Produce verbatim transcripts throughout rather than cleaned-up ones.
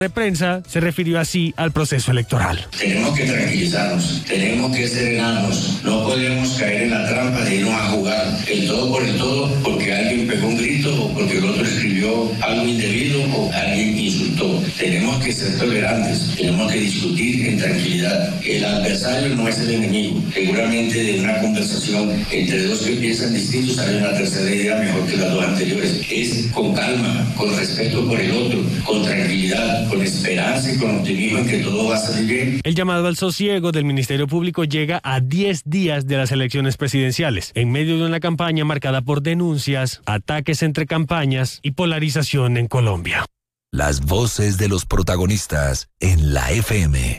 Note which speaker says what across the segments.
Speaker 1: de prensa se refirió así al proceso electoral.
Speaker 2: Tenemos que tranquilizarnos, tenemos que serenarnos, no podemos caer en la trampa de irnos a jugar el todo por el todo porque alguien pegó un grito o porque el otro escribió algo indebido o alguien insultó. Tenemos que ser tolerantes, tenemos que discutir en tranquilidad. El adversario no es el enemigo. Seguramente de una conversación entre dos que piensan distintos sale una tercera idea mejor que las dos anteriores. Es con calma, con respeto por el otro, con tranquilidad, con esperanza y con optimismo en que todo va a salir bien.
Speaker 1: El llamado al sosiego del Ministerio Público llega a diez días de las elecciones presidenciales, en medio de una campaña marcada por denuncias, ataques entre campañas y polarización en Colombia.
Speaker 3: Las voces de los protagonistas en la F M.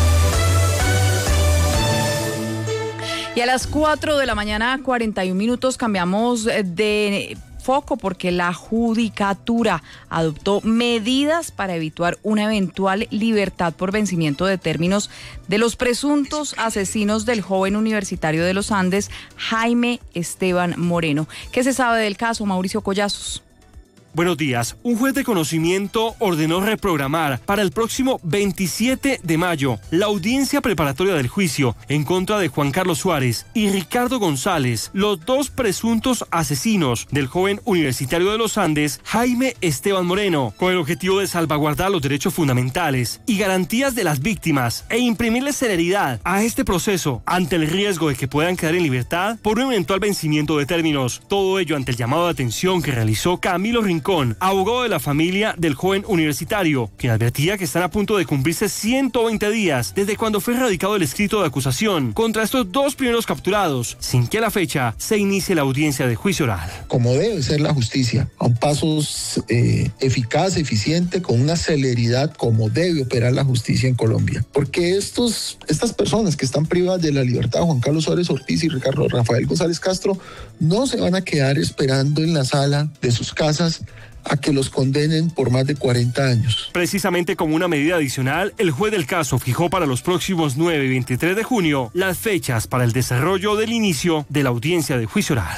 Speaker 4: Y a las cuatro de la mañana, cuarenta y un minutos, cambiamos de foco porque la Judicatura adoptó medidas para evitar una eventual libertad por vencimiento de términos de los presuntos asesinos del joven universitario de los Andes, Jaime Esteban Moreno. ¿Qué se sabe del caso, Mauricio Collazos?
Speaker 5: Buenos días. Un juez de conocimiento ordenó reprogramar para el próximo veintisiete de mayo la audiencia preparatoria del juicio en contra de Juan Carlos Suárez y Ricardo González, los dos presuntos asesinos del joven universitario de los Andes, Jaime Esteban Moreno, con el objetivo de salvaguardar los derechos fundamentales y garantías de las víctimas e imprimirle celeridad a este proceso ante el riesgo de que puedan quedar en libertad por un eventual vencimiento de términos. Todo ello ante el llamado de atención que realizó Camilo Rincón, abogado de la familia del joven universitario, quien advertía que están a punto de cumplirse ciento veinte días desde cuando fue radicado el escrito de acusación contra estos dos primeros capturados, sin que a la fecha se inicie la audiencia de juicio oral.
Speaker 6: Como debe ser la justicia, a un paso eh, eficaz, eficiente, con una celeridad como debe operar la justicia en Colombia. Porque estos, estas personas que están privadas de la libertad, Juan Carlos Suárez Ortiz y Ricardo Rafael González Castro, no se van a quedar esperando en la sala de sus casas a que los condenen por más de cuarenta años.
Speaker 5: Precisamente como una medida adicional, el juez del caso fijó para los próximos nueve y veintitrés de junio las fechas para el desarrollo del inicio de la audiencia de juicio oral.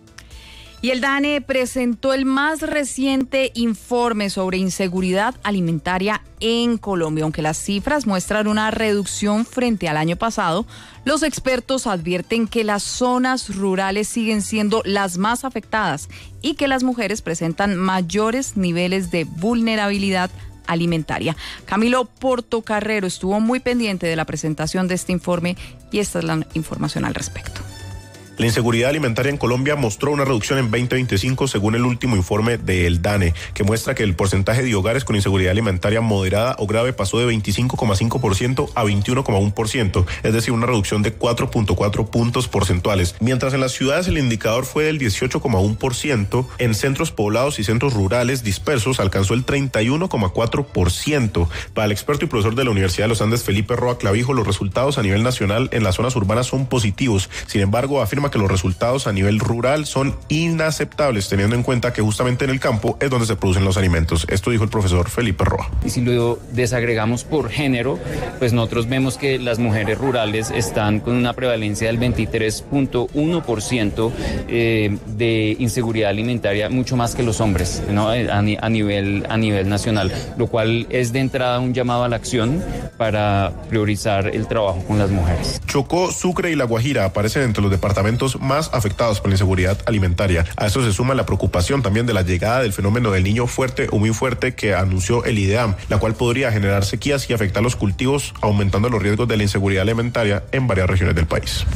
Speaker 4: Y el DANE presentó el más reciente informe sobre inseguridad alimentaria en Colombia. Aunque las cifras muestran una reducción frente al año pasado, los expertos advierten que las zonas rurales siguen siendo las más afectadas y que las mujeres presentan mayores niveles de vulnerabilidad alimentaria. Camilo Portocarrero estuvo muy pendiente de la presentación de este informe y esta es la información al respecto.
Speaker 7: La inseguridad alimentaria en Colombia mostró una reducción en veinte veinticinco según el último informe del DANE, que muestra que el porcentaje de hogares con inseguridad alimentaria moderada o grave pasó de veinticinco coma cinco por ciento a veintiuno coma uno por ciento, es decir, una reducción de cuatro punto cuatro puntos porcentuales. Mientras en las ciudades el indicador fue del dieciocho coma uno por ciento, en centros poblados y centros rurales dispersos alcanzó el treinta y uno coma cuatro por ciento. Para el experto y profesor de la Universidad de los Andes, Felipe Roa Clavijo, los resultados a nivel nacional en las zonas urbanas son positivos. Sin embargo, afirma que los resultados a nivel rural son inaceptables, teniendo en cuenta que justamente en el campo es donde se producen los alimentos. Esto dijo el profesor Felipe Roa.
Speaker 8: Y si lo desagregamos por género, pues nosotros vemos que las mujeres rurales están con una prevalencia del veintitrés punto uno por ciento eh, de inseguridad alimentaria, mucho más que los hombres, ¿no? a, a, nivel, a nivel nacional, lo cual es de entrada un llamado a la acción para priorizar el trabajo con las mujeres.
Speaker 7: Chocó, Sucre y La Guajira aparecen entre los departamentos más afectados por la inseguridad alimentaria. A eso se suma la preocupación también de la llegada del fenómeno del niño fuerte o muy fuerte que anunció el IDEAM, la cual podría generar sequías y afectar los cultivos, aumentando los riesgos de la inseguridad alimentaria en varias regiones del país.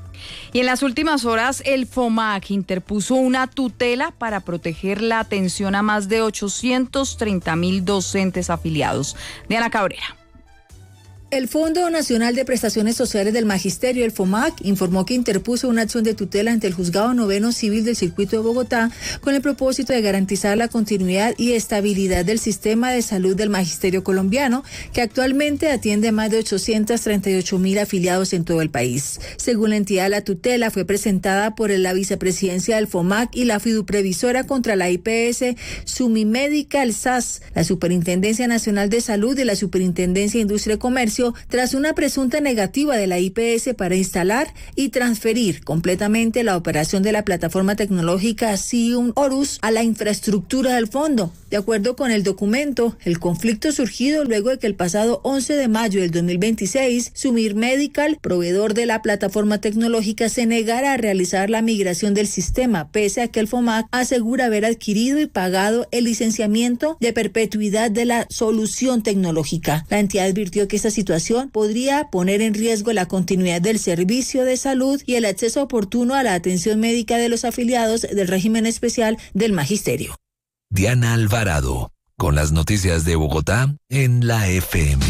Speaker 4: Y en las últimas horas, el FOMAC interpuso una tutela para proteger la atención a más de ochocientos treinta mil docentes afiliados. Diana Cabrera.
Speaker 9: El Fondo Nacional de Prestaciones Sociales del Magisterio, el FOMAC, informó que interpuso una acción de tutela ante el Juzgado Noveno Civil del Circuito de Bogotá con el propósito de garantizar la continuidad y estabilidad del sistema de salud del Magisterio colombiano, que actualmente atiende a más de ochocientos treinta y ocho mil afiliados en todo el país. Según la entidad, la tutela fue presentada por la vicepresidencia del FOMAC y la fiduprevisora contra la I P S Sumimédica, el S A S, la Superintendencia Nacional de Salud y la Superintendencia de Industria y Comercio, Comercio tras una presunta negativa de la I P S para instalar y transferir completamente la operación de la plataforma tecnológica Sium Horus a la infraestructura del fondo. De acuerdo con el documento, el conflicto surgido luego de que el pasado once de mayo del dos mil veintiséis, Sumir Medical, proveedor de la plataforma tecnológica, se negara a realizar la migración del sistema, pese a que el FOMAC asegura haber adquirido y pagado el licenciamiento de perpetuidad de la solución tecnológica. La entidad advirtió que esta situación podría poner en riesgo la continuidad del servicio de salud y el acceso oportuno a la atención médica de los afiliados del régimen especial del Magisterio.
Speaker 3: Diana Alvarado, con las noticias de Bogotá en la F M.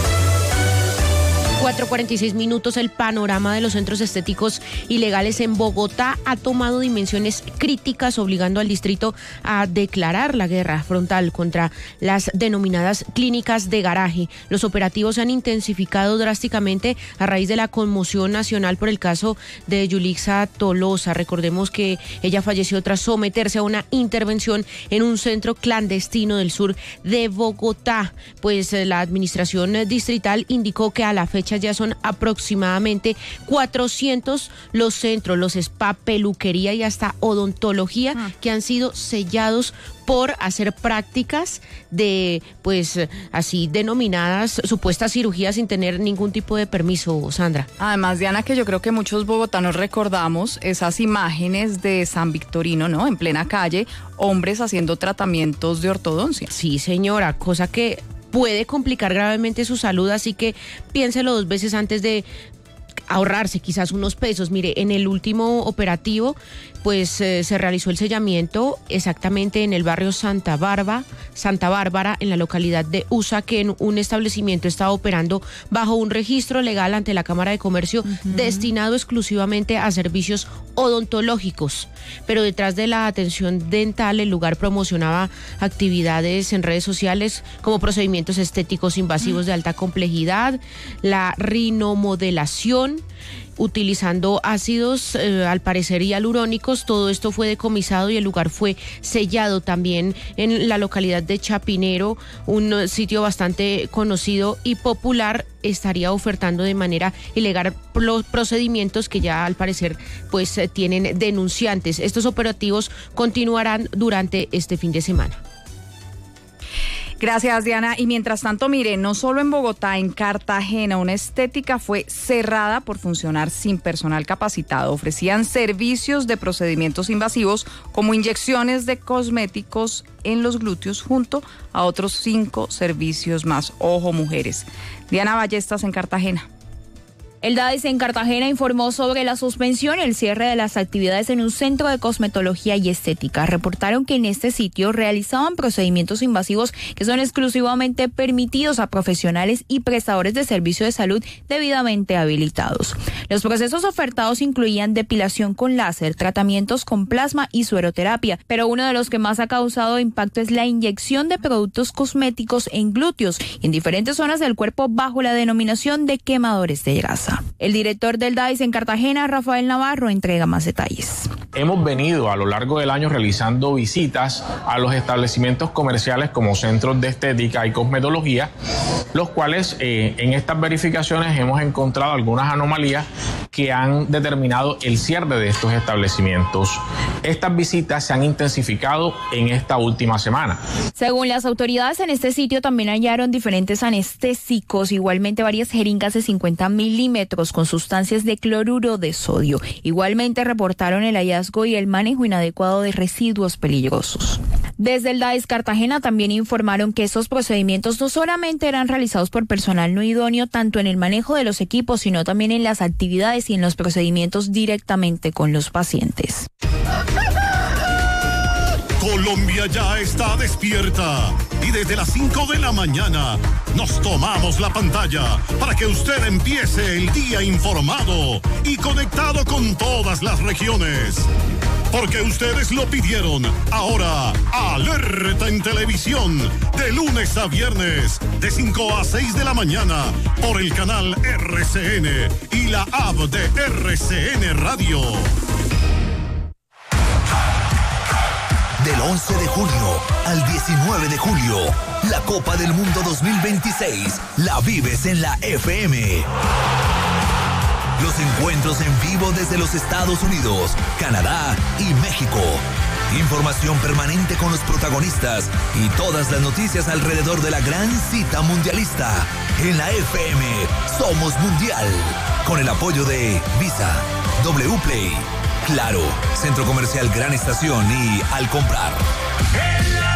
Speaker 10: cuatro cuarenta y seis minutos. El panorama de los centros estéticos ilegales en Bogotá ha tomado dimensiones críticas, obligando al distrito a declarar la guerra frontal contra las denominadas clínicas de garaje. Los operativos se han intensificado drásticamente a raíz de la conmoción nacional por el caso de Yulixa Tolosa. Recordemos que ella falleció tras someterse a una intervención en un centro clandestino del sur de Bogotá. Pues la administración distrital indicó que a la fecha ya son aproximadamente cuatrocientos los centros, los spa, peluquería y hasta odontología ah. que han sido sellados por hacer prácticas de, pues, así denominadas supuestas cirugías sin tener ningún tipo de permiso, Sandra.
Speaker 4: Además, Diana, que yo creo que muchos bogotanos recordamos esas imágenes de San Victorino, ¿no? En plena calle, hombres haciendo tratamientos de ortodoncia.
Speaker 10: Sí, señora, cosa que puede complicar gravemente su salud, así que piénselo dos veces antes de ahorrarse quizás unos pesos. Mire, en el último operativo, pues eh, se realizó el sellamiento exactamente en el barrio Santa Bárbara, Santa Bárbara, en la localidad de Usa, que en un establecimiento estaba operando bajo un registro legal ante la Cámara de Comercio uh-huh. destinado exclusivamente a servicios odontológicos. Pero detrás de la atención dental, el lugar promocionaba actividades en redes sociales como procedimientos estéticos invasivos uh-huh. de alta complejidad, la rinomodelación, utilizando ácidos, eh, al parecer hialurónicos. Todo esto fue decomisado y el lugar fue sellado. También en la localidad de Chapinero, un sitio bastante conocido y popular, estaría ofertando de manera ilegal los procedimientos que ya al parecer pues tienen denunciantes. Estos operativos continuarán durante este fin de semana.
Speaker 4: Gracias, Diana. Y mientras tanto, mire, no solo en Bogotá, en Cartagena, una estética fue cerrada por funcionar sin personal capacitado. Ofrecían servicios de procedimientos invasivos como inyecciones de cosméticos en los glúteos junto a otros cinco servicios más. Ojo, mujeres. Diana Ballestas en Cartagena.
Speaker 11: El DAIS en Cartagena informó sobre la suspensión y el cierre de las actividades en un centro de cosmetología y estética. Reportaron que en este sitio realizaban procedimientos invasivos que son exclusivamente permitidos a profesionales y prestadores de servicio de salud debidamente habilitados. Los procesos ofertados incluían depilación con láser, tratamientos con plasma y sueroterapia, pero uno de los que más ha causado impacto es la inyección de productos cosméticos en glúteos y en diferentes zonas del cuerpo bajo la denominación de quemadores de grasa. El director del DAIS en Cartagena, Rafael Navarro, entrega más detalles.
Speaker 12: Hemos venido a lo largo del año realizando visitas a los establecimientos comerciales como centros de estética y cosmetología, los cuales eh, en estas verificaciones hemos encontrado algunas anomalías que han determinado el cierre de estos establecimientos. Estas visitas se han intensificado en esta última semana.
Speaker 11: Según las autoridades, en este sitio también hallaron diferentes anestésicos, igualmente varias jeringas de cincuenta milímetros con sustancias de cloruro de sodio. Igualmente reportaron el hallazgo y el manejo inadecuado de residuos peligrosos. Desde el DAIS Cartagena también informaron que esos procedimientos no solamente eran realizados por personal no idóneo, tanto en el manejo de los equipos, sino también en las actividades y en los procedimientos directamente con los pacientes.
Speaker 13: Colombia ya está despierta y desde las cinco de la mañana nos tomamos la pantalla para que usted empiece el día informado y conectado con todas las regiones. Porque ustedes lo pidieron. Ahora, Alerta en Televisión, de lunes a viernes, de cinco a seis de la mañana, por el canal R C N y la app de R C N Radio.
Speaker 3: Del once de junio al diecinueve de julio, la Copa del Mundo dos mil veintiséis la vives en la F M. Los encuentros en vivo desde los Estados Unidos, Canadá y México. Información permanente con los protagonistas y todas las noticias alrededor de la gran cita mundialista. En la F M somos mundial. Con el apoyo de Visa, W Play, Claro, Centro Comercial Gran Estación y Al Comprar.